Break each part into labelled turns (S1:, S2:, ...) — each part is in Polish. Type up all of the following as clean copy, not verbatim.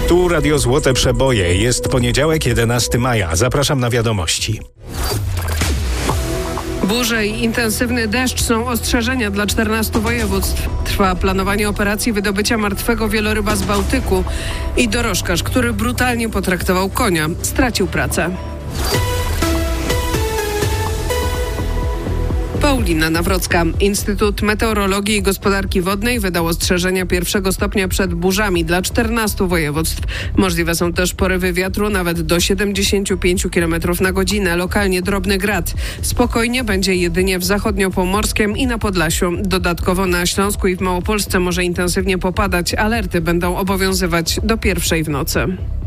S1: Tu Radio Złote Przeboje. Jest poniedziałek, 11 maja. Zapraszam na wiadomości.
S2: Burze i intensywny deszcz są ostrzeżenia dla 14 województw. Trwa planowanie operacji wydobycia martwego wieloryba z Bałtyku i dorożkarz, który brutalnie potraktował konia, stracił pracę. Paulina Nawrocka. Instytut Meteorologii i Gospodarki Wodnej wydał ostrzeżenia 1 stopnia przed burzami dla 14 województw. Możliwe są też porywy wiatru nawet do 75 km na godzinę. Lokalnie drobny grad. Spokojnie będzie jedynie w zachodniopomorskiem i na Podlasiu. Dodatkowo na Śląsku i w Małopolsce może intensywnie popadać. Alerty będą obowiązywać do 1:00 w nocy.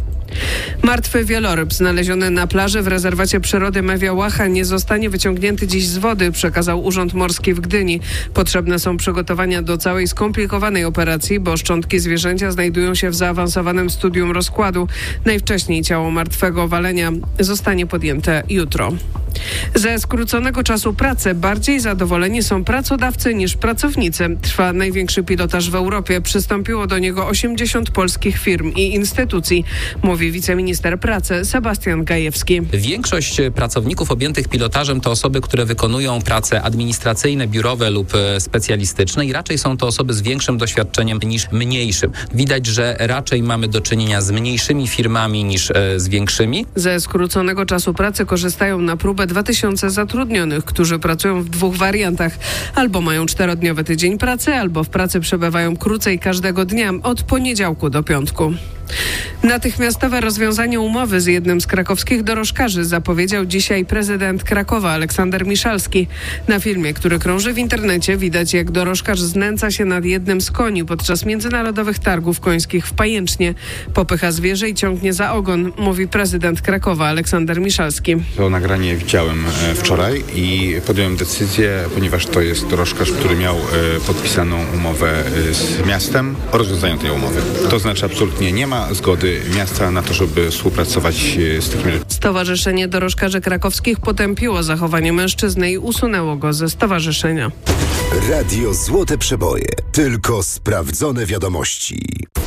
S2: Martwy wieloryb znaleziony na plaży w rezerwacie przyrody Mewia Łacha nie zostanie wyciągnięty dziś z wody, przekazał Urząd Morski w Gdyni. Potrzebne są przygotowania do całej skomplikowanej operacji, bo szczątki zwierzęcia znajdują się w zaawansowanym studium rozkładu. Najwcześniej ciało martwego walenia zostanie podjęte jutro. Ze skróconego czasu pracy bardziej zadowoleni są pracodawcy niż pracownicy. Trwa największy pilotaż w Europie. Przystąpiło do niego 80 polskich firm i instytucji, mówi wiceminister pracy Sebastian Gajewski.
S3: Większość pracowników objętych pilotażem to osoby, które wykonują prace administracyjne, biurowe lub specjalistyczne i raczej są to osoby z większym doświadczeniem niż mniejszym. Widać, że raczej mamy do czynienia z mniejszymi firmami niż z większymi.
S2: Ze skróconego czasu pracy korzystają na próbę 2000 zatrudnionych, którzy pracują w 2 wariantach. Albo mają 4-dniowy tydzień pracy, albo w pracy przebywają krócej każdego dnia od poniedziałku do piątku. Natychmiastowe rozwiązanie umowy z jednym z krakowskich dorożkarzy zapowiedział dzisiaj prezydent Krakowa Aleksander Miszalski. Na filmie, który krąży w internecie, widać, jak dorożkarz znęca się nad jednym z koni podczas międzynarodowych targów końskich w Pajęcznie. Popycha zwierzę i ciągnie za ogon, mówi prezydent Krakowa Aleksander Miszalski.
S4: To nagranie widziałem wczoraj i podjąłem decyzję, ponieważ to jest dorożkarz, który miał podpisaną umowę z miastem o rozwiązaniu tej umowy. To znaczy absolutnie nie ma zgody miasta na to, żeby współpracować z takimi.
S2: Stowarzyszenie Dorożkarzy Krakowskich potępiło zachowanie mężczyzny i usunęło go ze stowarzyszenia.
S5: Radio Złote Przeboje. Tylko sprawdzone wiadomości.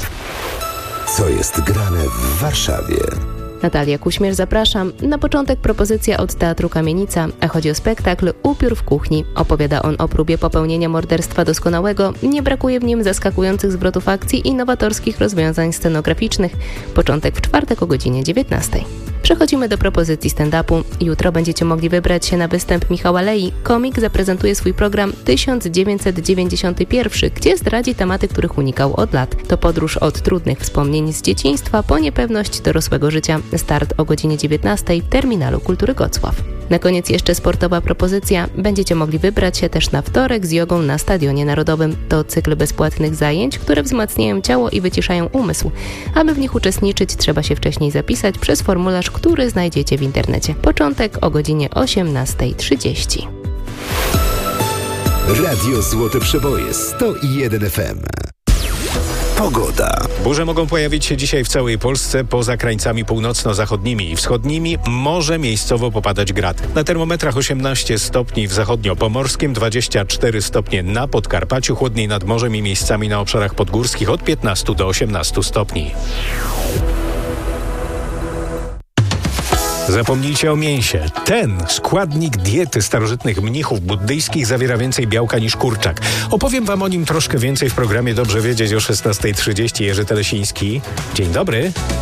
S5: Co jest grane w Warszawie?
S6: Natalia Kuśmierz, zapraszam. Na początek propozycja od Teatru Kamienica, a chodzi o spektakl Upiór w kuchni. Opowiada on o próbie popełnienia morderstwa doskonałego. Nie brakuje w nim zaskakujących zwrotów akcji i nowatorskich rozwiązań scenograficznych. Początek w czwartek o godzinie 19:00. Przechodzimy do propozycji stand-upu. Jutro będziecie mogli wybrać się na występ Michała Lei. Komik zaprezentuje swój program 1991, gdzie zdradzi tematy, których unikał od lat. To podróż od trudnych wspomnień z dzieciństwa po niepewność dorosłego życia. Start o godzinie 19:00 w Terminalu Kultury Gocław. Na koniec jeszcze sportowa propozycja. Będziecie mogli wybrać się też na wtorek z jogą na Stadionie Narodowym. To cykl bezpłatnych zajęć, które wzmacniają ciało i wyciszają umysł. Aby w nich uczestniczyć, trzeba się wcześniej zapisać przez formularz, który znajdziecie w internecie. Początek o godzinie 18:30.
S5: Radio Złote Przeboje 101 FM. Pogoda.
S1: Burze mogą pojawić się dzisiaj w całej Polsce, poza krańcami północno-zachodnimi i wschodnimi może miejscowo popadać grad. Na termometrach 18 stopni w zachodniopomorskim, 24 stopnie na Podkarpaciu, chłodniej nad morzem i miejscami na obszarach podgórskich od 15 do 18 stopni. Zapomnijcie o mięsie. Ten składnik diety starożytnych mnichów buddyjskich zawiera więcej białka niż kurczak. Opowiem wam o nim troszkę więcej w programie Dobrze Wiedzieć o 16:30. Jerzy Telesiński. Dzień dobry.